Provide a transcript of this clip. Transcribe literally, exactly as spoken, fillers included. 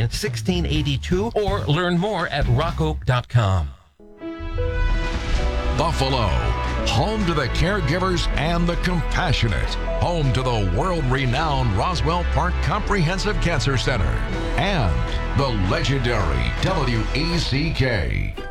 Line, sixteen eighty-two, or learn more at rock oak dot com. Buffalo, home to the caregivers and the compassionate, home to the world-renowned Roswell Park Comprehensive Cancer Center, and the legendary W E C K.